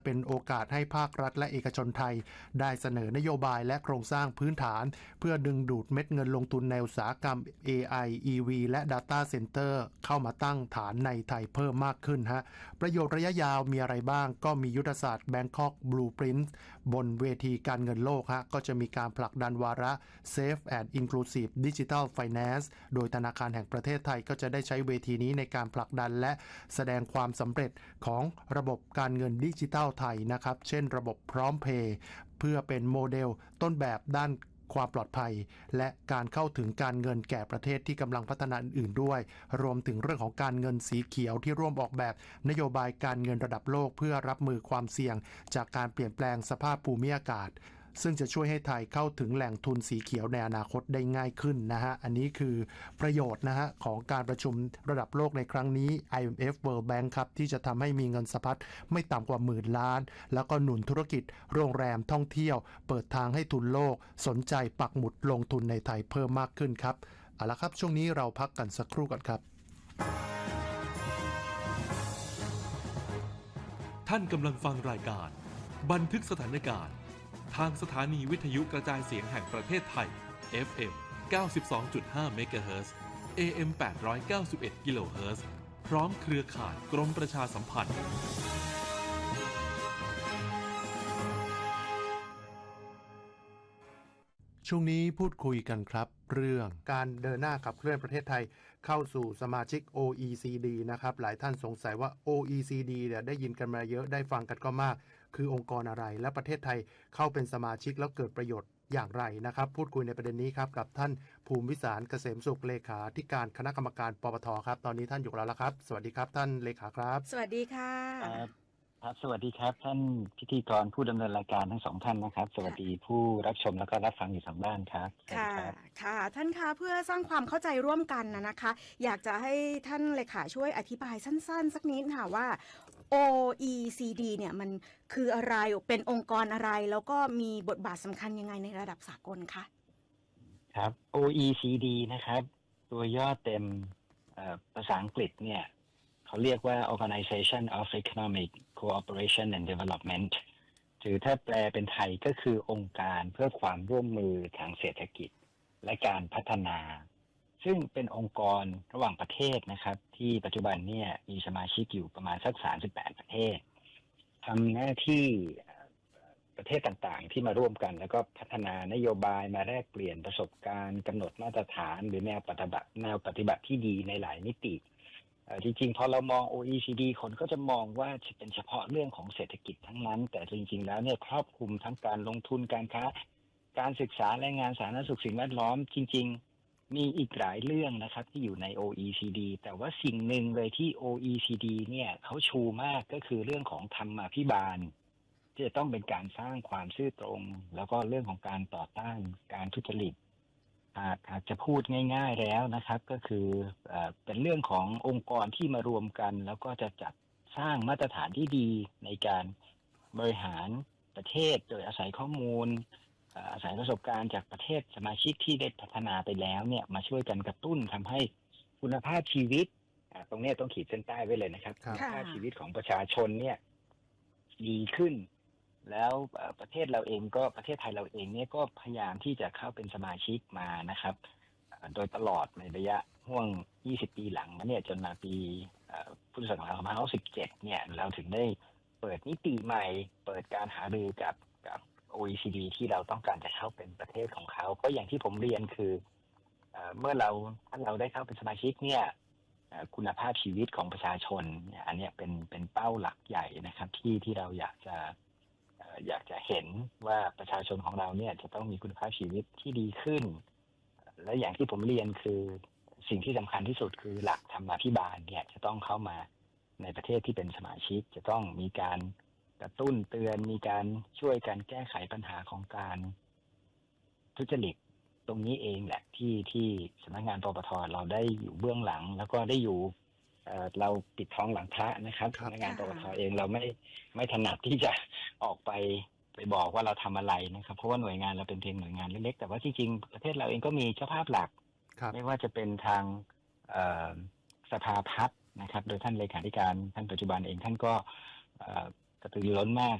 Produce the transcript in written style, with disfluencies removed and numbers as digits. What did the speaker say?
เป็นโอกาสให้ภาครัฐและเอกชนไทยได้เสนอนโยบายและโครงสร้างพื้นฐานเพื่อดึงดูดเม็ดเงินลงทุนในอุตสาหกรรม AI EV และ Data Center เข้ามาตั้งฐานในไทยเพิ่มมากขึ้นฮะประโยชน์ระยะยาวมีอะไรบ้างก็มียุทธศาสตร์ Bangkok Blueprint บนเวทีการเงินโลกฮะก็จะมีการผลักดันวาระ Safe and Inclusive Digital Finance โดยธนาคารแห่งประเทศไทยก็จะได้ใช้เวทีนี้ในการผลักดันและแสดงความสำเร็จของระบบการเงินดิจิทัลไทยนะครับเช่นระบบพร้อมเพย์เพื่อเป็นโมเดลต้นแบบด้านความปลอดภัยและการเข้าถึงการเงินแก่ประเทศที่กำลังพัฒนาอื่นๆด้วยรวมถึงเรื่องของการเงินสีเขียวที่ร่วมออกแบบนโยบายการเงินระดับโลกเพื่อรับมือความเสี่ยงจากการเปลี่ยนแปลงสภาพภูมิอากาศซึ่งจะช่วยให้ไทยเข้าถึงแหล่งทุนสีเขียวในอนาคตได้ง่ายขึ้นนะฮะอันนี้คือประโยชน์นะฮะของการประชุมระดับโลกในครั้งนี้ IMF World Bank ครับที่จะทำให้มีเงินสะพัดไม่ต่ำกว่า10,000 ล้านแล้วก็หนุนธุรกิจโรงแรมท่องเที่ยวเปิดทางให้ทุนโลกสนใจปักหมุดลงทุนในไทยเพิ่มมากขึ้นครับเอาละครับช่วงนี้เราพักกันสักครู่ก่อนครับท่านกำลังฟังรายการบันทึกสถานการณ์ทางสถานีวิทยุกระจายเสียงแห่งประเทศไทย FM 92.5 เมกะเฮิรตซ์ AM 891 กิโลเฮิรตซ์พร้อมเครือข่ายกรมประชาสัมพันธ์ช่วงนี้พูดคุยกันครับเรื่องการเดินหน้าขับเคลื่อนประเทศไทยเข้าสู่สมาชิก OECD นะครับหลายท่านสงสัยว่า OECD เนี่ยได้ยินกันมาเยอะได้ฟังกันก็มากคือองค์กรอะไรและประเทศไทยเข้าเป็นสมาชิกแล้วเกิดประโยชน์อย่างไรนะครับพูดคุยในประเด็นนี้ครับกับท่านภูมิวิสารเกษมสุขเลขาธิการคณะกรรมการปปทครับตอนนี้ท่านอยู่แล้วครับสวัสดีครับท่านเลขาครับสวัสดีค่ะครับสวัสดีครับท่านพิธีกรผู้ดำเนินรายการทั้งสองท่านนะครับสวัสดีผู้รับชมแล้วก็รับฟังอยู่ทางบ้านครับค่ะค่ะท่านคะเพื่อสร้างความเข้าใจร่วมกันนะคะอยากจะให้ท่านเลขาช่วยอธิบายสั้นๆสักนิดค่ะว่า OECD เนี่ยมันคืออะไรเป็นองค์กรอะไรแล้วก็มีบทบาทสำคัญยังไงในระดับสากลคะครับ OECD นะครับตัวย่อเต็มภาษาอังกฤษเนี่ยเขาเรียกว่า Organization of Economic Cooperation and Development หรือถ้าแปลเป็นไทยก็คือองค์การเพื่อความร่วมมือทางเศรษฐกิจและการพัฒนาซึ่งเป็นองค์กรระหว่างประเทศนะครับที่ปัจจุบันเนี่ยมีสมาชิกอยู่ประมาณสัก38ประเทศทำหน้าที่ประเทศต่างๆที่มาร่วมกันแล้วก็พัฒนานโยบายมาแลกเปลี่ยนประสบการณ์กำหนดมาตรฐานหรือแนวปฏิบัติที่ดีในหลายมิติจริงๆพอเรามอง OECD คนก็จะมองว่าเป็นเฉพาะเรื่องของเศรษฐกิจทั้งนั้นแต่จริงๆแล้วเนี่ยครอบคลุมทั้งการลงทุนการค้าการศึกษาแรงงานสาธารณสุขสิ่งแวดล้อมจริงๆมีอีกหลายเรื่องนะครับที่อยู่ใน OECD แต่ว่าสิ่งหนึ่งเลยที่ OECD เนี่ยเขาชูมากก็คือเรื่องของธรรมาภิบาลที่จะต้องเป็นการสร้างความซื่อตรงแล้วก็เรื่องของการต่อต้านการทุจริตอาจจะพูดง่ายๆแล้วนะครับก็คือเป็นเรื่องขององค์กรที่มารวมกันแล้วก็จะจัดสร้างมาตรฐานที่ดีในการบริหารประเทศโดยอาศัยข้อมูลอาศัยประสบการณ์จากประเทศสมาชิกที่ได้พัฒนาไปแล้วเนี่ยมาช่วยกันกระตุ้นทำให้คุณภาพชีวิตตรงนี้ต้องขีดเส้นใต้ไว้เลยนะครับคุณภาพชีวิตของประชาชนเนี่ยดีขึ้นแล้วประเทศไทยเราเองเนี่ยก็พยายามที่จะเข้าเป็นสมาชิกมานะครับโดยตลอดในระยะห่วง20 ปีหลังมาเนี่ยจนมาปีพุทธศักราช2517เนี่ยเราถึงได้เปิดมิติใหม่เปิดการหารือกับ OECD ที่เราต้องการจะเข้าเป็นประเทศของเขาเพราะอย่างที่ผมเรียนคือเมื่อถ้าเราได้เข้าเป็นสมาชิกเนี่ยคุณภาพชีวิตของประชาชนอันนี้เป็นเป้าหลักใหญ่นะครับที่เราอยากจะเห็นว่าประชาชนของเราเนี่ยจะต้องมีคุณภาพชีวิตที่ดีขึ้นและอย่างที่ผมเรียนคือสิ่งที่สำคัญที่สุดคือหลักธรรมาภิบาลเนี่ยจะต้องเข้ามาในประเทศที่เป็นสมาชิกจะต้องมีการกระตุ้นเตือนมีการช่วยกันแก้ไขปัญหาของการทุจริตตรงนี้เองแหละที่สำนักงานปปทเราได้อยู่เบื้องหลังแล้วก็ได้อยู่เราปิดท้องหลังพระนะครับสำนักงานปปทเองเราไม่ถนัดที่จะออกไปบอกว่าเราทำอะไรนะครับเพราะว่าหน่วยงานเราเป็นเพียงหน่วยงานเล็กๆแต่ว่าจริงๆประเทศเราเองก็มีเจ้าภาพหลักไม่ว่าจะเป็นทางสภาพัฒน์นะครับโดยท่านเลขาธิการท่านปัจจุบันเองท่านก็กระตือรือร้นมาก